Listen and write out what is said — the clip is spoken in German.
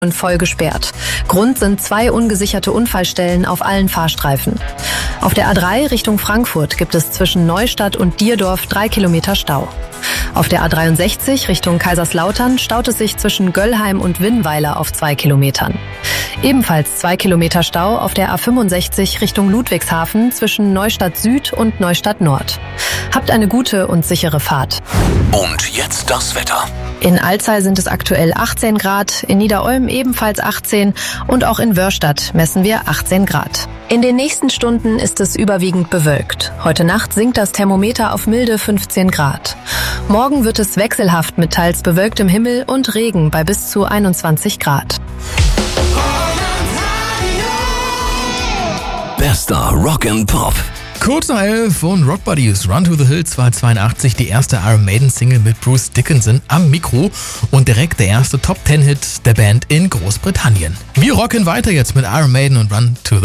voll gesperrt. Grund sind 2 ungesicherte Unfallstellen auf allen Fahrstreifen. Auf der A3 Richtung Frankfurt gibt es zwischen Neustadt und Dierdorf 3 Kilometer Stau. Auf der A63 Richtung Kaiserslautern staut es sich zwischen Göllheim und Winnweiler auf 2 Kilometern. Ebenfalls 2 Kilometer Stau auf der A65 Richtung Ludwigshafen zwischen Neustadt Süd und Neustadt Nord. Habt eine gute und sichere Fahrt. Und jetzt das Wetter. In Alzey sind es aktuell 18 Grad, in Niederolm ebenfalls 18 und auch in Wörstadt messen wir 18 Grad. In den nächsten Stunden ist es überwiegend bewölkt. Heute Nacht sinkt das Thermometer auf milde 15 Grad. Morgen wird es wechselhaft mit teils bewölktem Himmel und Regen bei bis zu 21 Grad. Bester Rock and Pop. Kurz nach 11 von Rock Buddies, Run to the Hills war 82 die erste Iron Maiden Single mit Bruce Dickinson am Mikro und direkt der erste Top-10-Hit der Band in Großbritannien. Wir rocken weiter jetzt mit Iron Maiden und Run to the